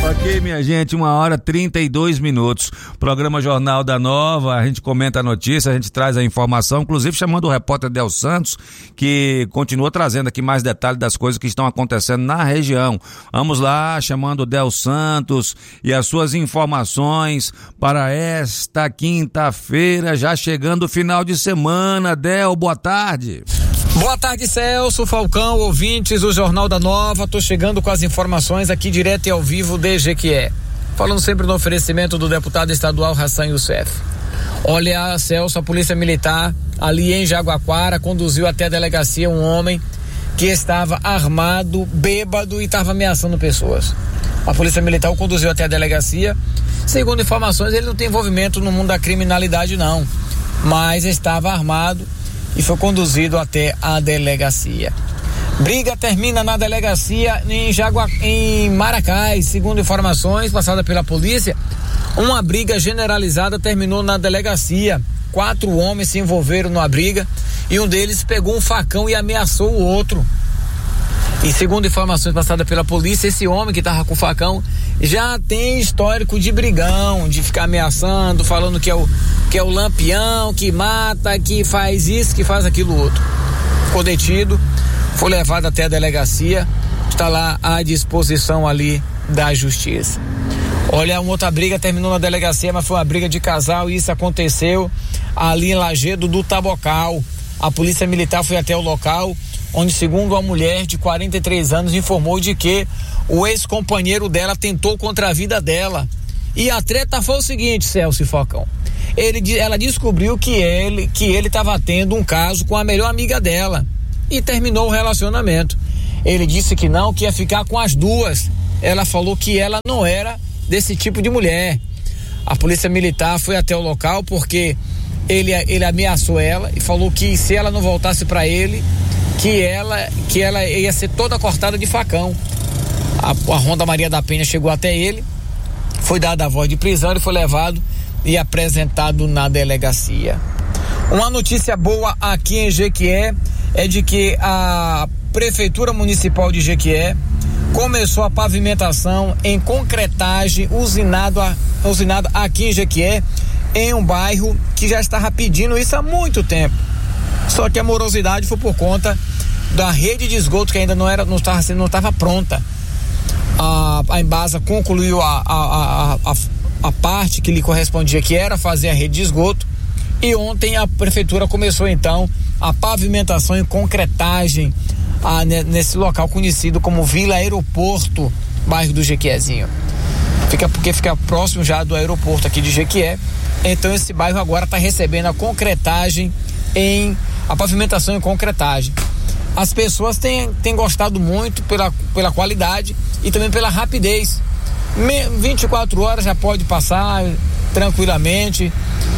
Ok, minha gente, 1h32. Programa Jornal da Nova, a gente comenta a notícia, a gente traz a informação, inclusive chamando o repórter Del Santos, que continua trazendo aqui mais detalhes das coisas que estão acontecendo na região. Vamos lá, chamando o Del Santos e as suas informações para esta quinta-feira, já chegando o final de semana. Del, boa tarde. Boa tarde, Celso, Falcão, ouvintes do Jornal da Nova. Tô chegando com as informações aqui direto e ao vivo de Jequié. Falando sempre no oferecimento do deputado estadual Hassan Youssef. Olha, Celso, a polícia militar ali em Jaguaquara conduziu até a delegacia um homem que estava armado, bêbado e estava ameaçando pessoas. A polícia militar o conduziu até a delegacia. Segundo informações, ele não tem envolvimento no mundo da criminalidade não, mas estava armado e foi conduzido até a delegacia. Briga termina na delegacia em Maracás. Segundo informações passadas pela polícia, uma briga generalizada terminou na delegacia. 4 homens se envolveram numa briga e um deles pegou um facão e ameaçou o outro. E segundo informações passadas pela polícia, esse homem que estava com o facão já tem histórico de brigão, de ficar ameaçando, falando que é o lampião, que mata, que faz isso, que faz aquilo outro. Ficou detido, foi levado até a delegacia, está lá à disposição ali da justiça. Olha, uma outra briga terminou na delegacia, mas foi uma briga de casal e isso aconteceu ali em Lajedo do Tabocal. A polícia militar foi até o local, onde, segundo a mulher de 43 anos, informou de que o ex-companheiro dela tentou contra a vida dela. E a treta foi o seguinte, Celso e Falcão. Ela descobriu que ele estava tendo um caso com a melhor amiga dela e terminou o relacionamento. Ele disse que não, que ia ficar com as duas. Ela falou que ela não era desse tipo de mulher. A polícia militar foi até o local porque ele ameaçou ela e falou que se ela não voltasse para ele, que ela ia ser toda cortada de facão. A Ronda Maria da Penha chegou até ele, foi dada a voz de prisão, ele foi levado e apresentado na delegacia. Uma notícia boa aqui em Jequié é de que a Prefeitura Municipal de Jequié começou a pavimentação em concretagem usinada aqui em Jequié, em um bairro que já estava pedindo isso há muito tempo. Só que a morosidade foi por conta da rede de esgoto que ainda não estava pronta. A Embasa concluiu a parte que lhe correspondia, que era fazer a rede de esgoto, e ontem a prefeitura começou então a pavimentação e concretagem nesse local conhecido como Vila Aeroporto, bairro do Jequiézinho. Porque fica próximo já do aeroporto aqui de Jequié. Então esse bairro agora está recebendo a concretagem a pavimentação em concretagem. As pessoas têm gostado muito pela qualidade e também pela rapidez. 24 horas já pode passar tranquilamente,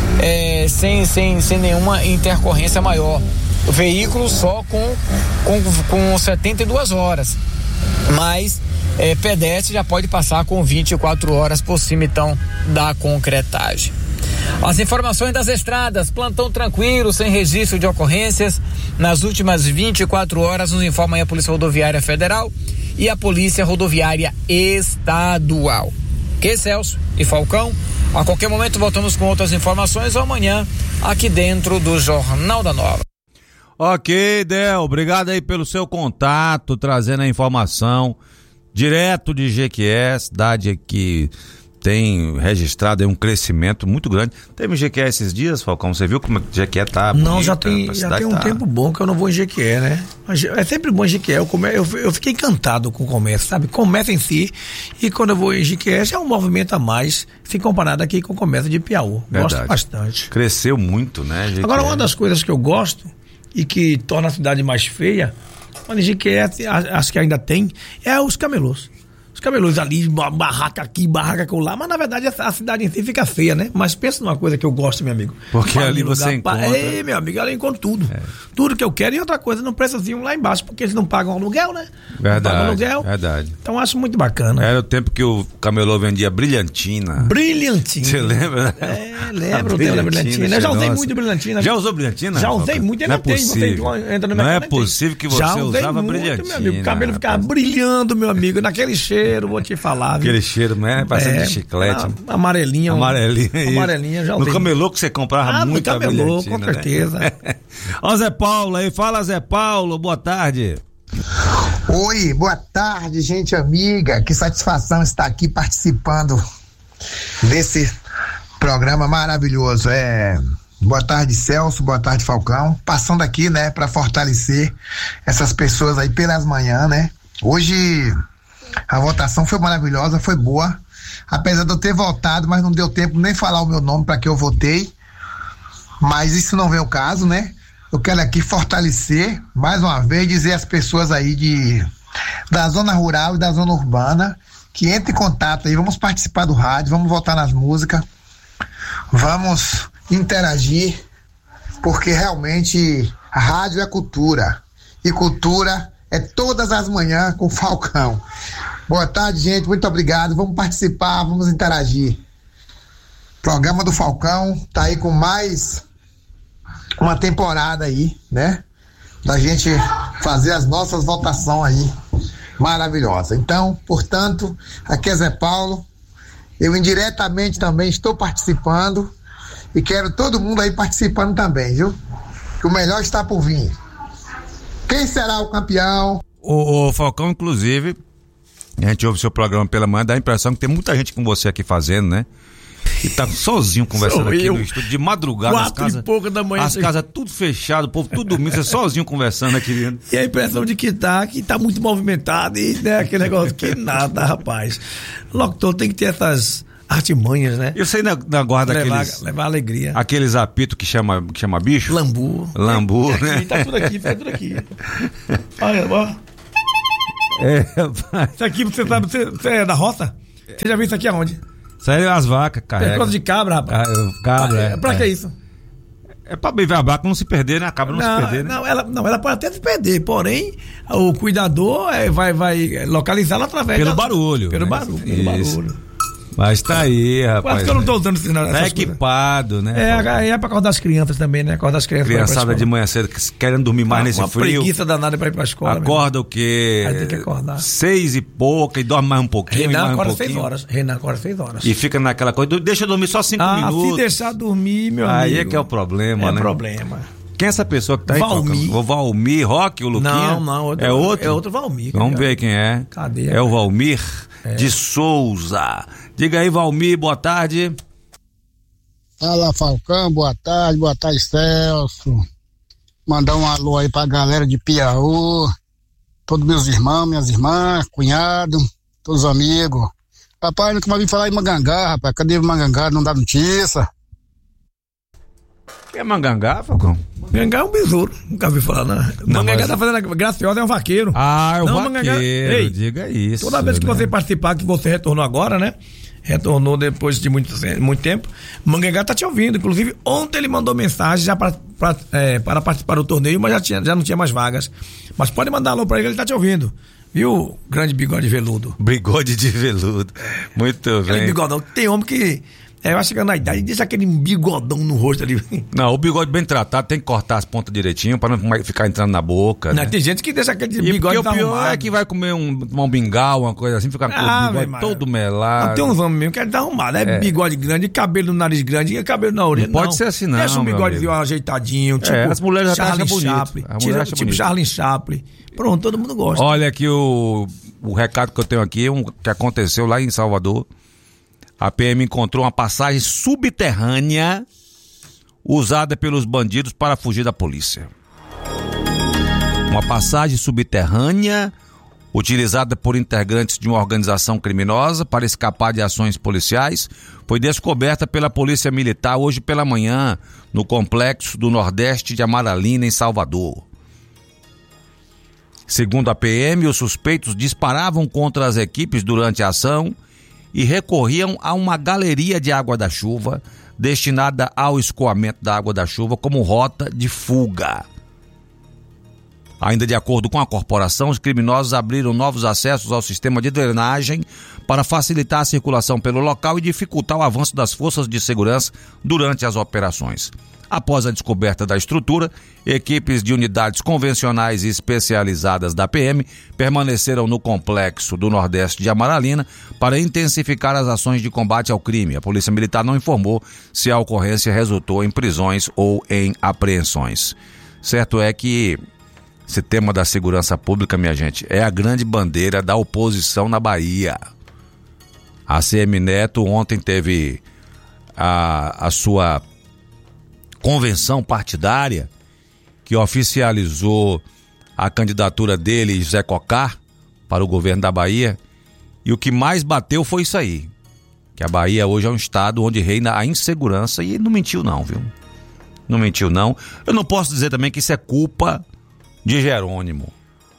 sem nenhuma intercorrência maior. O veículo só com 72 horas, mas pedestre já pode passar com 24 horas por cima então da concretagem. As informações das estradas: plantão tranquilo, sem registro de ocorrências nas últimas 24 horas, nos informa aí a Polícia Rodoviária Federal e a Polícia Rodoviária Estadual. Ok, Celso e Falcão? A qualquer momento voltamos com outras informações ou amanhã aqui dentro do Jornal da Nova. Ok, Del, obrigado aí pelo seu contato, trazendo a informação direto de Jequié, cidade que tem registrado aí um crescimento muito grande. Teve em Jequié esses dias, Falcão? Você viu como Jequié tá bonita? Não, já tem um tempo bom que eu não vou em Jequié, né? Mas é sempre bom em Jequié. Eu fiquei encantado com o comércio, sabe? Comércio em si, e quando eu vou em Jequié já é um movimento a mais, se comparado aqui com o comércio de Piauí. Gosto bastante. Cresceu muito, né, Jequié? Agora, uma das coisas que eu gosto e que torna a cidade mais feia, onde Jequié, acho que ainda tem, é os camelôs. Os camelôs ali, barraca aqui, barraca lá, mas na verdade a cidade em si fica feia, né? Mas pensa numa coisa que eu gosto, meu amigo. Porque ali você encontra... meu amigo, ali eu encontro tudo. Tudo que eu quero, e outra coisa, não precisam lá embaixo, porque eles não pagam aluguel, né? Verdade. Então acho muito bacana. Era o tempo que o camelô vendia brilhantina. Você lembra? Lembro o tempo da brilhantina. Eu já usei muito brilhantina. Já usou brilhantina? Já usei muito, não é possível. Não é possível que você usava brilhantina. Meu amigo, o cabelo ficava brilhando, meu amigo, naquele cheiro. cheiro, vou te falar. Viu? Aquele cheiro, né? Parecendo de chiclete. Amarelinho. Amarelinho, já ouvi. No camelô que você comprava muito a camelô, com certeza. Né? Ó, Zé Paulo aí, fala Zé Paulo, boa tarde. Oi, boa tarde, gente amiga, que satisfação estar aqui participando desse programa maravilhoso. Boa tarde, Celso, boa tarde, Falcão, passando aqui, né, para fortalecer essas pessoas aí pelas manhãs, né. Hoje a votação foi maravilhosa, foi boa, apesar de eu ter votado, mas não deu tempo nem falar o meu nome para que eu votei, mas isso não vem ao caso, né. Eu quero aqui fortalecer, mais uma vez, dizer às pessoas aí da zona rural e da zona urbana que entre em contato aí, vamos participar do rádio, vamos votar nas músicas, vamos interagir, porque realmente a rádio é cultura, e cultura é todas as manhãs com o Falcão. Boa tarde, gente, muito obrigado, vamos participar, vamos interagir. O programa do Falcão tá aí com mais uma temporada aí, né? Da gente fazer as nossas votações aí, maravilhosa. Então, portanto, aqui é Zé Paulo, eu indiretamente também estou participando e quero todo mundo aí participando também, viu? Que o melhor está por vir. Quem será o campeão? O Falcão, inclusive, a gente ouve seu programa pela manhã, dá a impressão que tem muita gente com você aqui fazendo, né? E tá sozinho conversando aqui no estúdio de madrugada, 4 e pouca da manhã. As casas tudo fechado, o povo tudo dormindo, você sozinho conversando aqui. E a impressão de que tá muito movimentado e né, aquele negócio que nada, rapaz. Locutor tem que ter essas artimanhas, né? Eu sei na guarda levar alegria. Aqueles apitos que chama bicho? Lambu, né? Aqui, tá tudo aqui. Olha, ó. Isso aqui, você é da roça? Você já viu isso aqui aonde? Isso aí é as vacas, carrega. É coisa de cabra, rapaz. Cabra, pra que isso? É pra beber a vaca não se perder, né? A cabra não se perder, né? Ela pode até se perder, porém, o cuidador vai localizá-la através Pelo barulho. Pelo barulho. Mas tá aí, rapaz. Quase que eu não tô usando esse tá equipado, né? É pra acordar as crianças também, né? Acordar as crianças. Criançada de manhã cedo querendo dormir mais nesse frio. Uma preguiça danada pra ir pra escola. Acorda mesmo. O quê? Aí tem que acordar. 6 e pouca e dorme mais um pouquinho. Renan acorda 6 horas. E fica naquela coisa, deixa eu dormir só 5 minutos. Se deixar dormir, meu amigo. Aí é que é o problema, né? É problema. Quem é essa pessoa que tá aí? Valmir. O Valmir Roque, o Luquinha? Não. É outro? É outro Valmir. Vamos ver quem é. Cadê? É o Valmir de Souza. Diga aí, Valmir, boa tarde. Fala, Falcão, boa tarde, Celso. Mandar um alô aí pra galera de Piauí, todos meus irmãos, minhas irmãs, cunhado, todos os amigos. Rapaz, nunca mais vi falar em Mangangá, rapaz, cadê o Mangangá? Não dá notícia. Quem é Mangangá, Falcão? Mangangá é um besouro, nunca vi falar, né? Mangangá tá fazendo a Graciosa, é um vaqueiro. É o vaqueiro, Ei, diga isso. Toda vez que você participar, que você retornou agora, né? Retornou depois de muito tempo. Mangangá tá te ouvindo. Inclusive, ontem ele mandou mensagem já para participar do torneio, mas já não tinha mais vagas. Mas pode mandar alô pra ele tá te ouvindo. Viu, grande bigode veludo? Bigode de veludo. Muito bem. Aquele bigodão. Tem homem que vai chegando na idade e deixa aquele bigodão no rosto ali. Não, o bigode bem tratado tem que cortar as pontas direitinho pra não ficar entrando na boca. Não, né? Tem gente que deixa aquele bigode arrumado. O pior é que vai comer um mingau, uma coisa assim, fica com o bigode todo melado. Não, tem uns homens mesmo que ele tá arrumado. Bigode grande, cabelo no nariz grande e cabelo na orelha. Não pode ser assim, não. Deixa um bigodezinho ajeitadinho, tipo. As mulheres já acham bonito. Chaplin, tipo Charlie Chaplin. Pronto, todo mundo gosta. Olha aqui o recado que eu tenho aqui, que aconteceu lá em Salvador. A PM encontrou uma passagem subterrânea usada pelos bandidos para fugir da polícia. Uma passagem subterrânea utilizada por integrantes de uma organização criminosa para escapar de ações policiais foi descoberta pela Polícia Militar hoje pela manhã no Complexo do Nordeste de Amaralina, em Salvador. Segundo a PM, os suspeitos disparavam contra as equipes durante a ação e recorriam a uma galeria de água da chuva destinada ao escoamento da água da chuva como rota de fuga. Ainda de acordo com a corporação, os criminosos abriram novos acessos ao sistema de drenagem para facilitar a circulação pelo local e dificultar o avanço das forças de segurança durante as operações. Após a descoberta da estrutura, equipes de unidades convencionais e especializadas da PM permaneceram no complexo do Nordeste de Amaralina para intensificar as ações de combate ao crime. A Polícia Militar não informou se a ocorrência resultou em prisões ou em apreensões. Certo é que esse tema da segurança pública, minha gente, é a grande bandeira da oposição na Bahia. A ACM Neto ontem teve a sua convenção partidária que oficializou a candidatura dele, Zé Cocar, para o governo da Bahia, e o que mais bateu foi isso aí, que a Bahia hoje é um estado onde reina a insegurança, e não mentiu não, viu? Não mentiu não. Eu não posso dizer também que isso é culpa de Jerônimo,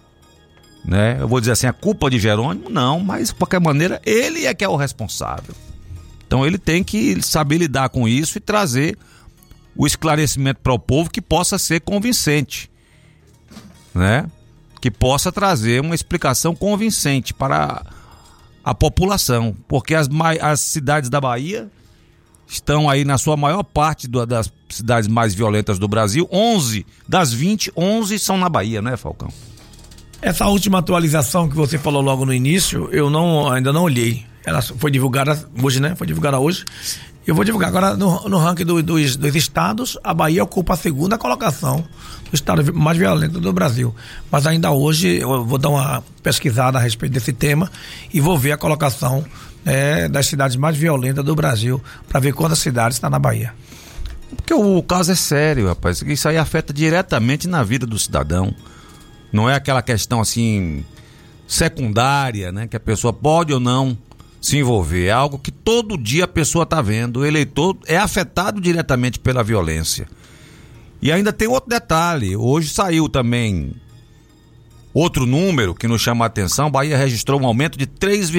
né? Eu vou dizer assim, a culpa de Jerônimo não, mas de qualquer maneira ele é que é o responsável. Então ele tem que saber lidar com isso e trazer o esclarecimento para o povo que possa ser convincente, né? Que possa trazer uma explicação convincente para a população, porque as cidades da Bahia estão aí na sua maior parte das cidades mais violentas do Brasil. 11 das 20, 11 são na Bahia, né, Falcão? Essa última atualização que você falou logo no início, eu ainda não olhei. Ela foi divulgada hoje, né? Foi divulgada hoje. Eu vou divulgar agora no ranking dos estados. A Bahia ocupa a segunda colocação do estado mais violento do Brasil. Mas ainda hoje eu vou dar uma pesquisada a respeito desse tema e vou ver a colocação das cidades mais violentas do Brasil para ver quantas cidades está na Bahia. Porque o caso é sério, rapaz. Isso aí afeta diretamente na vida do cidadão. Não é aquela questão assim secundária, né? Que a pessoa pode ou não se envolver. É algo que todo dia a pessoa está vendo. O eleitor é afetado diretamente pela violência. E ainda tem outro detalhe. Hoje saiu também outro número que nos chama a atenção. Bahia registrou um aumento de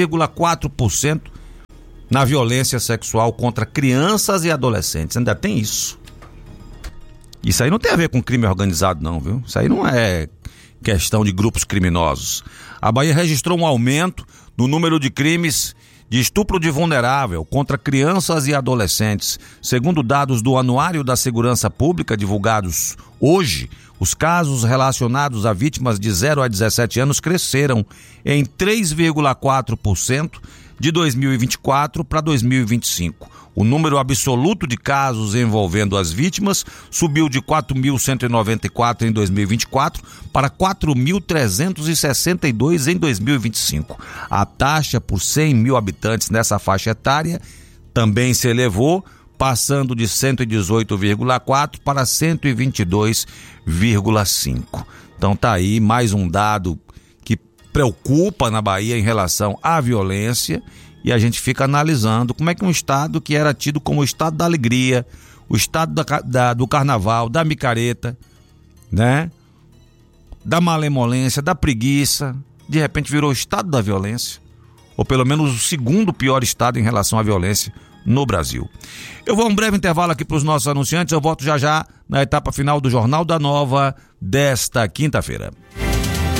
3,4% na violência sexual contra crianças e adolescentes. Ainda tem isso. Isso aí não tem a ver com crime organizado não, viu? Isso aí não é questão de grupos criminosos. A Bahia registrou um aumento no número de crimes de estupro de vulnerável contra crianças e adolescentes. Segundo dados do Anuário da Segurança Pública divulgados hoje, os casos relacionados a vítimas de 0 a 17 anos cresceram em 3,4% de 2024 para 2025. O número absoluto de casos envolvendo as vítimas subiu de 4.194 em 2024 para 4.362 em 2025. A taxa por 100 mil habitantes nessa faixa etária também se elevou, passando de 118,4 para 122,5. Então tá aí mais um dado que preocupa na Bahia em relação à violência. E a gente fica analisando como é que um estado que era tido como o estado da alegria, o estado do carnaval, da micareta, né? Da malemolência, da preguiça, de repente virou o estado da violência, ou pelo menos o segundo pior estado em relação à violência no Brasil. Eu vou a um breve intervalo aqui para os nossos anunciantes, eu volto já já na etapa final do Jornal da Nova desta quinta-feira.